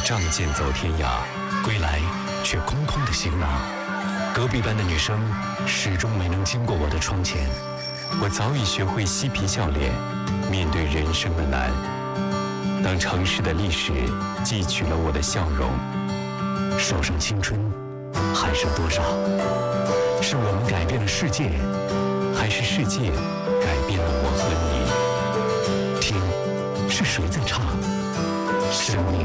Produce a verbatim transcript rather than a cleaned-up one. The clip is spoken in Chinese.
仗剑走天涯，归来却空空的行囊。隔壁班的女生始终没能经过我的窗前，我早已学会嬉皮笑脸，面对人生的难。当城市的历史汲取了我的笑容，手上青春还剩多少？是我们改变了世界，还是世界改变了我和你？听，是谁在唱？生命